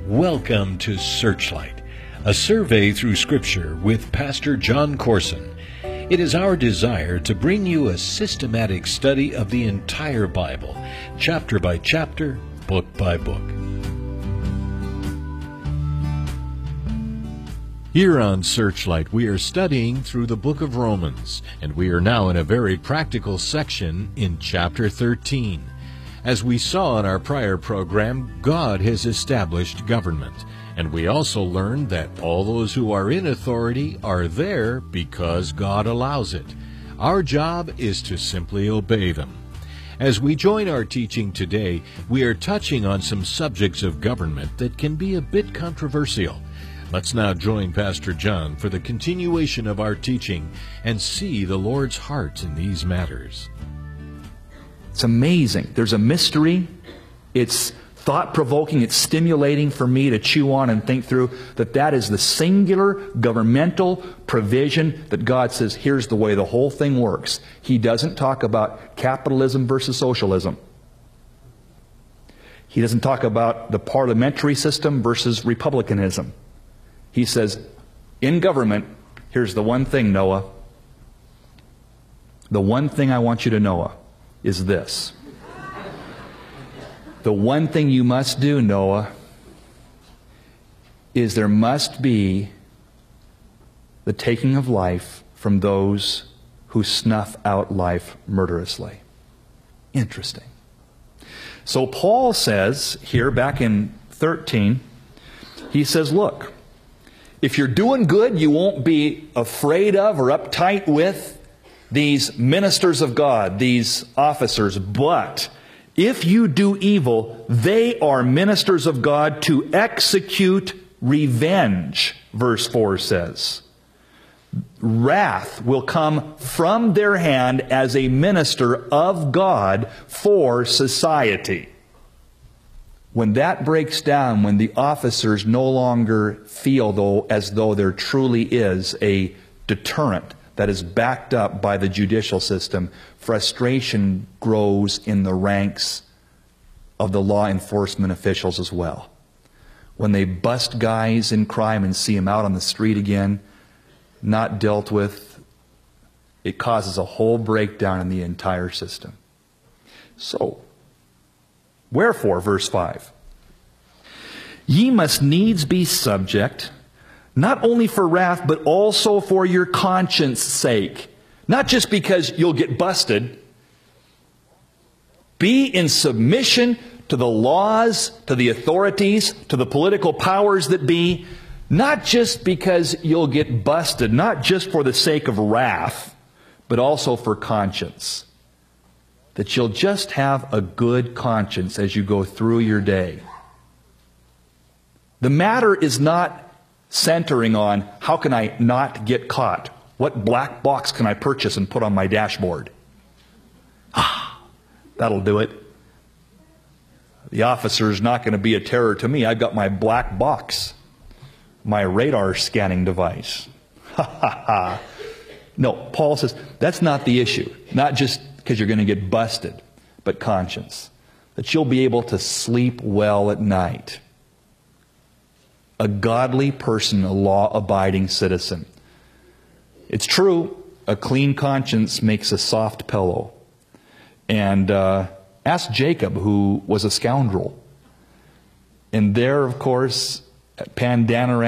Welcome to Searchlight, a survey through Scripture with Pastor John Corson. It is our desire to bring you a systematic study of the entire Bible, chapter by chapter, book by book. Here on Searchlight, we are studying through the book of Romans, and we are now in a very practical section in chapter 13. As we saw in our prior program, God has established government, and we also learned that all those who are in authority are there because God allows it. Our job is to simply obey them. As we join our teaching today, we are touching on some subjects of government that can be a bit controversial. Let's now join Pastor John for the continuation of our teaching and see the Lord's heart in these matters. It's amazing. There's a mystery. It's thought-provoking. It's stimulating for me to chew on and think through that is the singular governmental provision that God says, here's the way the whole thing works. He doesn't talk about capitalism versus socialism. He doesn't talk about the parliamentary system versus republicanism. He says, in government, here's the one thing, Noah. The one thing I want you to know is this. The one thing you must do, Noah, is there must be the taking of life from those who snuff out life murderously. Interesting. So Paul says here back in 13, he says, look, if you're doing good, you won't be afraid of or uptight with these ministers of God, these officers. But if you do evil, they are ministers of God to execute revenge, verse 4 says. Wrath will come from their hand as a minister of God for society. When that breaks down, when the officers no longer feel as though there truly is a deterrent that is backed up by the judicial system, frustration grows in the ranks of the law enforcement officials as well. When they bust guys in crime and see them out on the street again, not dealt with, it causes a whole breakdown in the entire system. So, wherefore, verse 5, ye must needs be subject, not only for wrath, but also for your conscience sake. Not just because you'll get busted. Be in submission to the laws, to the authorities, to the political powers that be. Not just because you'll get busted, not just for the sake of wrath, but also for conscience. That you'll just have a good conscience as you go through your day. The matter is not centering on how can I not get caught? What black box can I purchase and put on my dashboard? That'll do it. The officer is not going to be a terror to me. I've got my black box, my radar scanning device. No, Paul says that's not the issue. Not just because you're going to get busted, but conscience. That you'll be able to sleep well at night. A godly person, a law-abiding citizen. It's true, a clean conscience makes a soft pillow. And ask Jacob, who was a scoundrel. And there, of course, at Padan Aram,